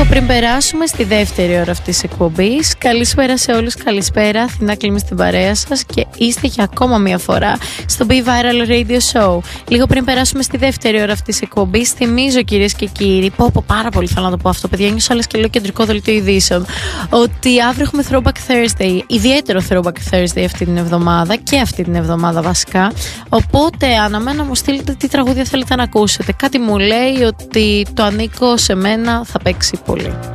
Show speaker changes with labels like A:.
A: πριν περάσουμε στη δεύτερη ώρα αυτής της εκπομπής, καλησπέρα σε όλους, καλησπέρα. Αθηνά Κλίμη στην παρέα σας και είστε για ακόμα μία φορά στο Be Viral Radio Show. Λίγο πριν περάσουμε στη δεύτερη ώρα αυτής της εκπομπής, θυμίζω κυρίες και κύριοι, πάρα πολύ θέλω να το πω αυτό, παιδιά, νιώσω άλλες και λέω κεντρικό δελτίο ειδήσεων, ότι αύριο έχουμε Throwback Thursday, ιδιαίτερο Throwback Thursday αυτή την εβδομάδα και αυτή την εβδομάδα βασικά. Οπότε αναμένω να μου στείλετε τι τραγούδια θέλετε να ακούσετε. Κάτι μου λέει ότι το ανήκω σε μένα θα παίξει πολύ.